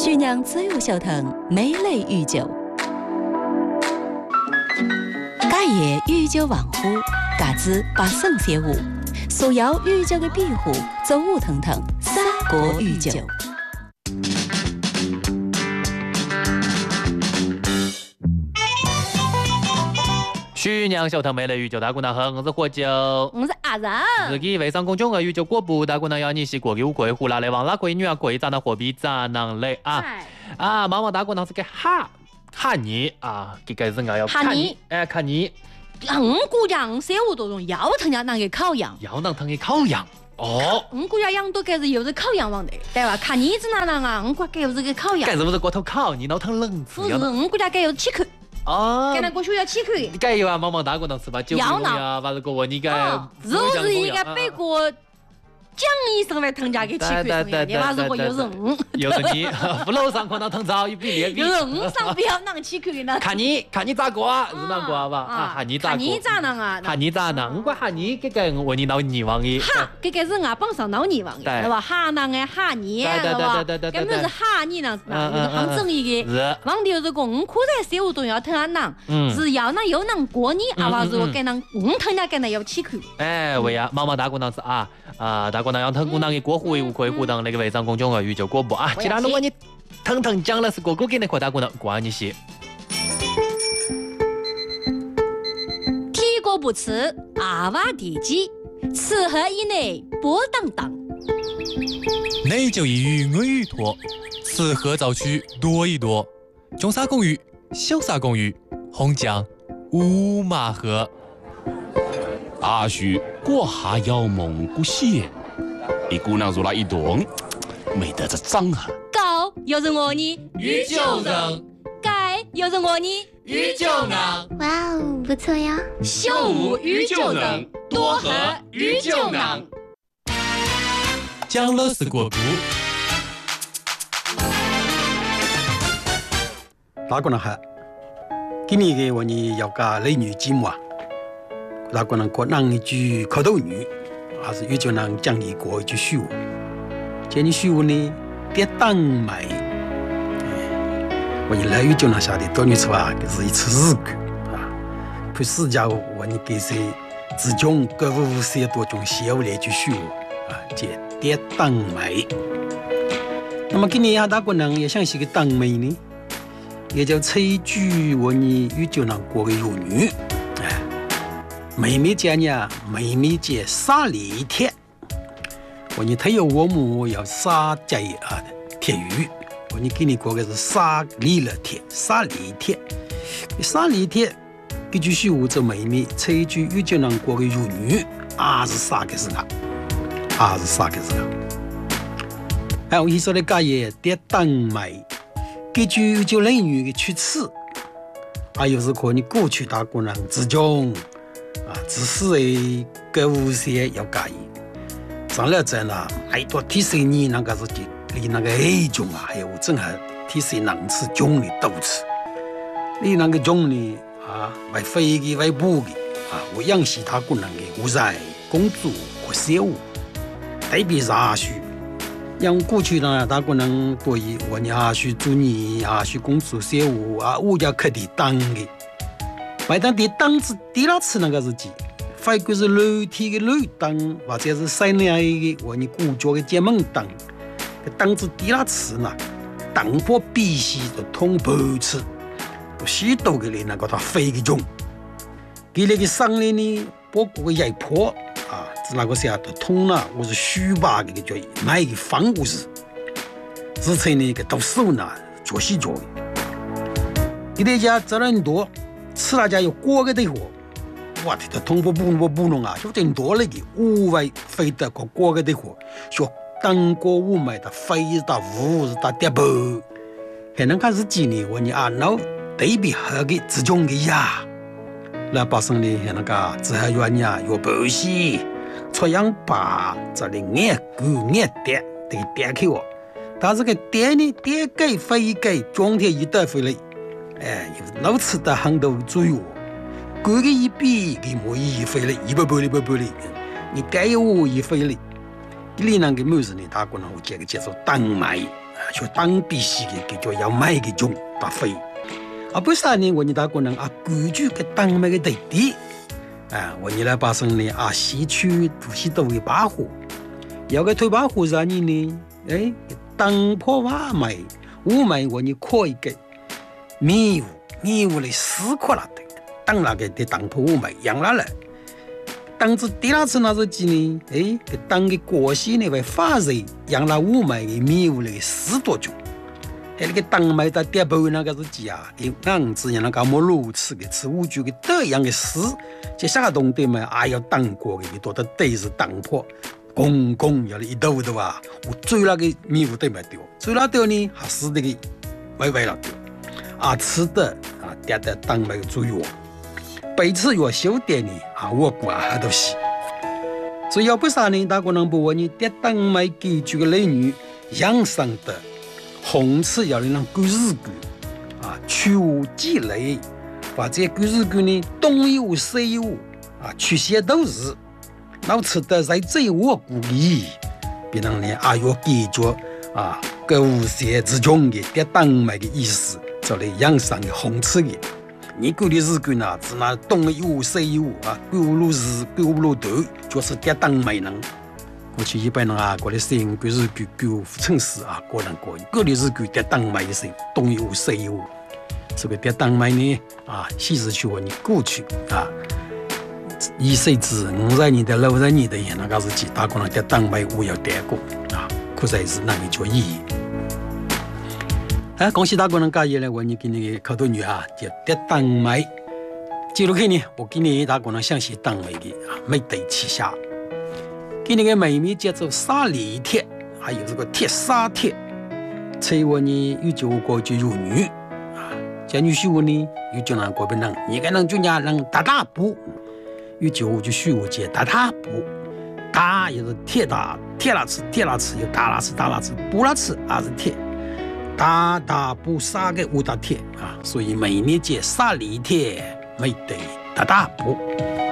徐娘最有小腾美类御酒，假夜御酒王府，嘎子把圣写舞，所有御酒的庇护，走舞腾腾，三国御酒。 徐娘小腾美类御酒，大姑娘好，我是喝酒， 我是阿仁。 自己微商公众号御酒果补，大姑娘要你是过牛贵湖拿来往哪贵女啊贵，咋能货币咋能来啊？妈妈大姑娘是个哈你啊，这个人啊要看你，看你。 姑娘生活当中要疼养那个烤羊， 要能疼的烤羊。哦， 姑娘养多该是有是烤羊王的，对吧？看你子哪能啊？我该有这个烤羊。 该是不是锅头烤？你老疼冷子。 不是，姑娘该有气口。 哦， 给那过去要气口。 你该有啊，妈妈大姑娘是吧？酒不呀，把这个问你该。 如是应该背过。讲一声来腾家给气口，你妈如果有人， 有人你扶楼上看到腾早有比列比， 有人上不要啷气口呢？ 看你咋过啊？是啷过吧？啊，看你咋过？ 看你咋啷啊？ 看你咋啷？我喊你这个问你老泥王的， 哈，这个人啊，帮上老泥王的，对吧？哈啷的哈你，对吧？根本是哈你啷子啷，就是很正义的。往头是讲，我可在生活中要疼啷，只要啷又能过你，阿娃如果给啷，疼家给啷要气口。 哎，喂呀，妈妈大姑娘是啊。大姑娘要疼姑娘的过湖为无可以互动那个微商公众号御酒果补啊！其他如果你疼讲了是哥哥给你和大姑娘关你些。 体过不吃阿娃地鸡，吃喝以内波当当。 内就一鱼我鱼多，吃喝早去多一多。中沙公鱼，小沙公鱼，红酱五马河。 阿叔过下要蒙古蟹，一姑娘入了一顿，没得这脏啊！ 高又是我呢， 御酒人； 盖又是我呢， 御酒人。 哇哦，不错呀！ 秀舞御酒人，多喝御酒人。 讲了是果姑。 大姑娘好，今年嘅我呢要加美女节目啊！大姑娘过啷一句口头语，还是御酒人讲你过一句虚话。这你虚话呢，跌当买。我你来御酒人下的多年出啊，这是一次日干啊。看世家我你给谁自穷各无些多种写下来一句虚话啊，这跌当买。那么今年啊，大姑娘也想是个当买呢，也叫吹句我你御酒人过个有女。妹妹家呢，妹妹家杀里铁，我你他有我母要杀家啊铁鱼，我你给你过个是杀里了铁，杀里铁，杀里铁，这句虚话做妹妹，这一句御酒人过个有女，也是杀个是啊，也是杀个是啊。哎，我一说的家业跌当买，这句御酒人女的去刺，还有是可你过去大姑娘之中。只是诶，各无些要介意。上了在呢，还多提醒你那个是离那个黑穷啊，还有正好提醒能吃穷的都吃。你那个穷呢啊，为飞的为补的啊，我养其他姑娘的我在工作和生活，特别是阿叔，像过去呢，大姑娘对于我呢阿叔做你阿叔工作生活啊，我家可得当的。每当第当子第二次那个日子，反正是楼梯的楼当，或者是室内的我你古家的节门当，当子第二次呢，当坡必须就通破次，不许多个人那个他飞个中，给那个上来呢，包括个野坡啊，是那个啥都通了，我是虚把个叫买个房屋是，之前呢个读书呢，学习教育，你那家责任多。吃那家有锅个的货，我的通货不弄啊，就真多了个屋外飞得个锅个的货，说当过屋买的飞到屋是到跌破，还能看是几年我你啊老对比好个自种个呀，那把生呢还能个只还原呀有保险，出洋把这里眼狗眼跌得跌去我，但是个跌呢跌给飞给装天一袋回来。哎，有老吃的很多注意我，各个一比给我一飞了，一百里，你该有我一飞了，你那个么子呢？大姑娘我这个叫做当买， 就当必须的，就要买个种把费。不啥呢？我你大可能规矩个当买个地地，我你来把生呢西区都是都会把火，要个推把火啥呢？当破瓦买，我买我你可以给迷雾的死苦了的，当那个的当破我买养了了。当子第二次那时候呢，当个过西呢为发热，养了雾霾的迷雾的10多种。那个当霾的第二那个是几样子让那个么如此的吃五句的这样的事，这下冬天嘛要当过的多的对是当破，公要一兜的哇，我追那个迷雾对没掉，追那掉呢还是那个歪了掉，吃的点的当霾的作用。每次我修点呢我估还都是，所以要不啥呢？大可能不问你点当买给这个类女养生的红刺要让狗日狗去无积累，把这狗日狗呢东有西有去些都是，老吃的在这我估计，别人呢要记住购些之中的点当买的意思，做来养生的红刺的。你过的日子呢，只拿东有西有狗路日狗路头，就是点当买人。过去一般人过的生狗日狗城市个人过的日子点当买的生东有西有，这个点当买呢其实去你过去20至50年的60年的那个日子，大可能点当买我要点过可在是那个叫意义。恭喜大家能介意来我你给那个口头语就点当买记录去呢，我给你大家能详细当买的没得旗下给那个美米叫做砂里铁，还有这个铁砂铁，所以我呢有就过就有女叫女婿我呢有就让国本人你个人就让大补，有就需我接大补，大也是铁大铁拉吃有大拉吃补拉吃还是铁。大补3个5大铁所以每年节砂里铁没得大补。